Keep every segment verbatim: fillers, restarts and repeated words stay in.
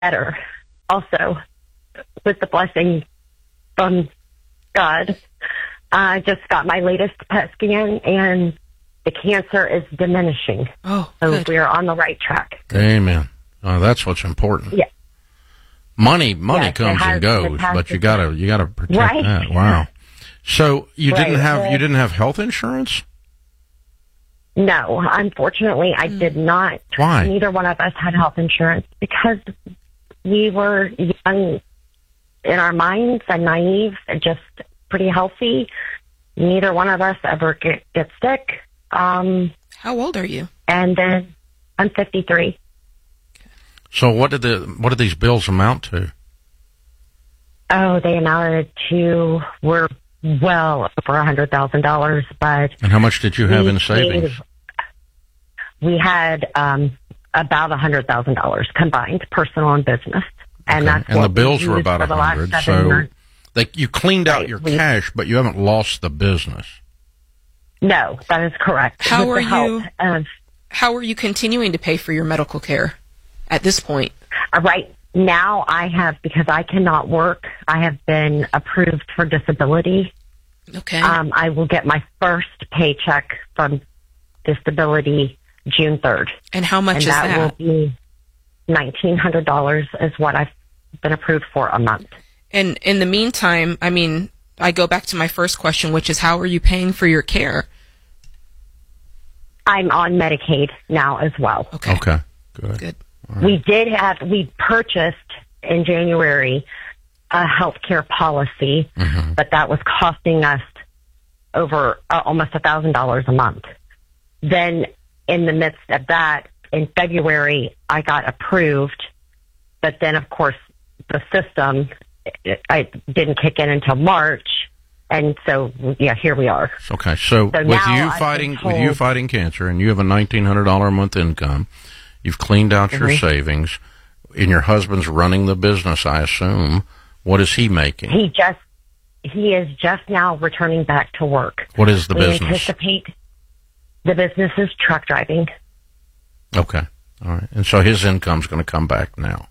better. Also, with the blessing from God, I just got my latest P E T scan, and the cancer is diminishing. Oh, so good. we are on the right track. Amen. Oh, that's what's important. Yeah. Money, money Yes, comes and goes, but you gotta, you gotta protect right? that. Wow. So you Right. didn't have, Well, you didn't have health insurance? No, unfortunately, I did not. Why? Neither one of us had health insurance because we were young in our minds and naive and just pretty healthy. Neither one of us ever get, get sick. Um, How old are you? and then I'm fifty-three. So what did the, what did these bills amount to? Oh, they amounted to, we're well over a hundred thousand dollars, but And how much did you have we in savings? paid- We had um, about a hundred thousand dollars combined, personal and business, and Okay. that's And what the bills we were used about for a the last hundred. seven So months. they, you cleaned out Right. your We- cash, but you haven't lost the business. No, that is correct. How With are the help you- Of, How are you continuing to pay for your medical care at this point? uh, right now, I have, because I cannot work, I have been approved for disability. Okay. Um, I will get my first paycheck from disability June third. and how much and is that, that? will be nineteen hundred dollars is what I've been approved for a month. And in the meantime, I mean, I go back to my first question, which is how are you paying for your care? I'm on Medicaid now as well. Okay. Okay. Good. Good. We did have, we purchased in January a healthcare policy, Mhm. but that was costing us over uh, almost a thousand dollars a month. Then in the midst of that, in February, I got approved, but then of course the system, it, I didn't kick in until March. And so, yeah, here we are. Okay, so, So with now you I've been fighting with told- you fighting cancer, and you have a nineteen hundred dollar a month income, you've cleaned out your Mhm. savings, and your husband's running the business, I assume. What is he making? He just, he is just now returning back to work. What is the we business? anticipate the business is truck driving. Okay, all right, and so his income's going to come back now.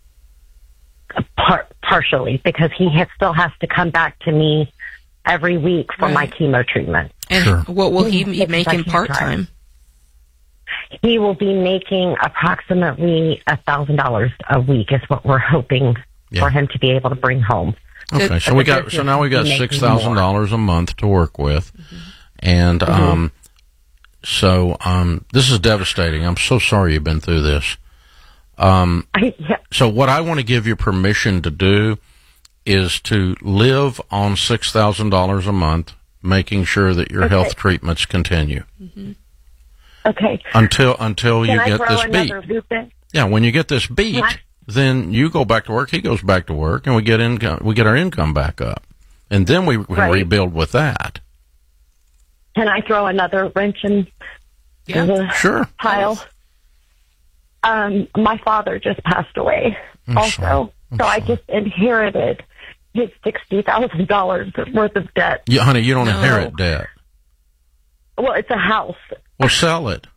Par- partially, because he has, still has to come back to me every week for my Right. chemo treatment. And Sure. what will he be Because I making can't part time? He will be making approximately a thousand dollars a week is what we're hoping Yeah. for him to be able to bring home. Okay, Good. so we But got this so is now we got making six thousand dollars a month to work with, and um, so um, this is devastating. I'm so sorry you've been through this. Um, I, yeah, so what I want to give you permission to do is to live on six thousand dollars a month, making sure that your Okay. health treatments continue okay. until until Can you I get throw this beat. another loop in? Yeah, when you get this beat, What? then you go back to work. He goes back to work, and we get income. We get our income back up, and then we can Right. rebuild with that. Can I throw another wrench in Yeah. the Sure. pile? Um, my father just passed away I'm also, sorry. I'm so I sorry. just inherited his sixty thousand dollars worth of debt. Yeah, honey, you don't No. inherit debt. Well, it's a house. Well, sell it.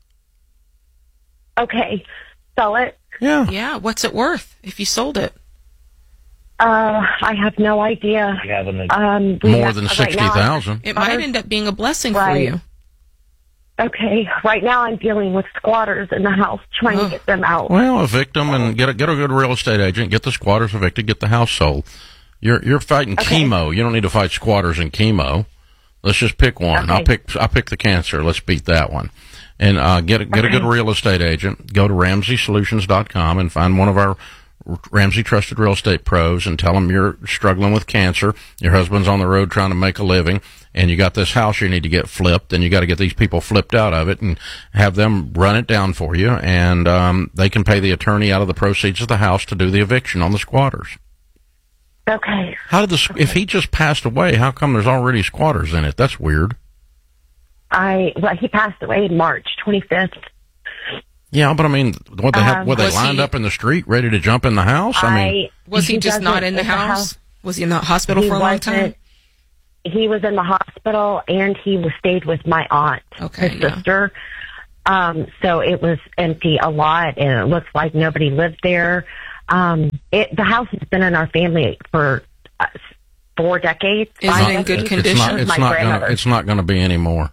Okay, sell it. Yeah. Yeah. What's it worth if you sold it? Uh, I have no idea. Um, we More have- than right sixty now I'm- thousand. It might end up being a blessing for Right. you. Okay, right now I'm dealing with squatters in the house, trying Oh. to get them out. Well, evict them and get a, get a good real estate agent. Get the squatters evicted. Get the house sold. You're you're fighting Okay. chemo. You don't need to fight squatters and chemo. Let's just pick one. Okay. I'll pick I'll pick the cancer. Let's beat that one. And uh, get a, get a good Okay. real estate agent. Go to ramsey solutions dot com and find one of our Ramsey Trusted Real Estate Pros and tell them you're struggling with cancer. Your husband's on the road trying to make a living, and you got this house you need to get flipped, and you got to get these people flipped out of it and have them run it down for you, and um, they can pay the attorney out of the proceeds of the house to do the eviction on the squatters. Okay. How did the if he just passed away? How come there's already squatters in it? That's weird. I well, he passed away March twenty-fifth. Yeah, but I mean, what they have, Um, were they was lined he- up in the street ready to jump in the house? I mean, Was he, just doesn't- not in the it's a house? Was he in the hospital He for a long wasn't- time? He was in the hospital, and he was stayed with my aunt, Okay, his yeah. sister. Um, so it was empty a lot, and it looks like nobody lived there. Um, it, the house has been in our family for uh, four decades. Is five it in good decades. condition? It's not, it's My not grandmother. gonna, it's not going to be anymore.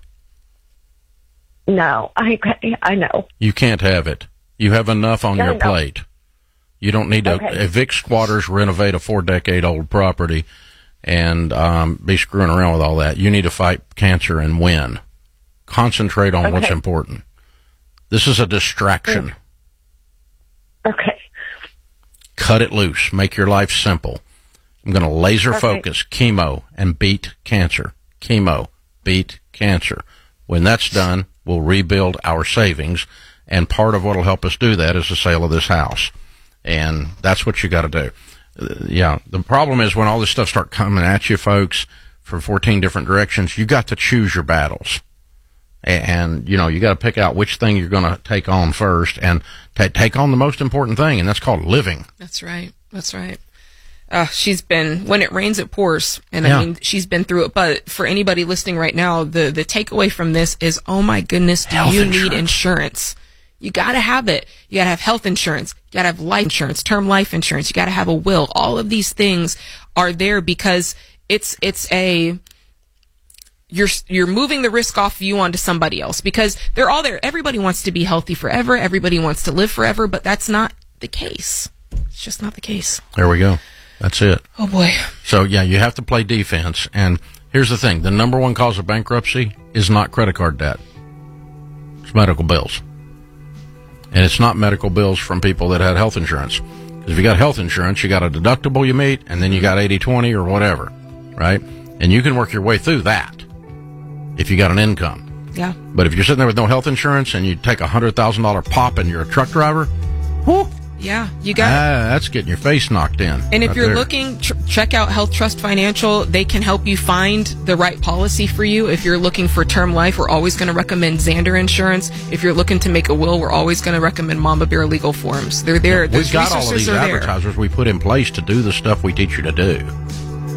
No, I I know. You can't have it. You have enough on No, your no. plate. You don't need to Okay. evict squatters, renovate a four-decade-old property, and um, be screwing around with all that. You need to fight cancer and win. Concentrate on what's Okay. important. This is a distraction. Okay. Cut it loose. Make your life simple. I'm going to laser Okay. focus chemo and beat cancer. Chemo, beat cancer. When that's done, we'll rebuild our savings, and part of what will help us do that is the sale of this house. And that's what you got to do. Uh, yeah, the problem is when all this stuff start coming at you, folks, from fourteen different directions, you got to choose your battles. And, you know, you got to pick out which thing you're going to take on first and ta take on the most important thing, and that's called living. That's right. That's right. Uh, she's been, when it rains, it pours. And Yeah. I mean, she's been through it. But for anybody listening right now, the, the takeaway from this is, oh my goodness, do Health you insurance. need insurance? You gotta have it. You gotta have health insurance. You gotta have life insurance, term life insurance. You gotta have a will. All of these things are there because it's, it's a, you're, you're moving the risk off you onto somebody else because they're all there. Everybody wants to be healthy forever. Everybody wants to live forever, but that's not the case. It's just not the case. There we go. That's it. Oh boy. So, yeah, you have to play defense. And here's the thing. The number one cause of bankruptcy is not credit card debt. It's medical bills. And it's not medical bills from people that had health insurance. Because if you got health insurance, you got a deductible you meet, and then you got eighty twenty or whatever, right? And you can work your way through that if you got an income. Yeah. But if you're sitting there with no health insurance and you take a one hundred thousand dollars pop and you're a truck driver, whoo, Yeah. You got ah, that's getting your face knocked in. And if right you're there. looking, tr- check out Health Trust Financial. They can help you find the right policy for you. If you're looking for term life, we're always going to recommend Xander Insurance. If you're looking to make a will, we're always going to recommend Mama Bear Legal Forms. They're there. We've Those got all of resources these are there. advertisers we put in place to do the stuff we teach you to do.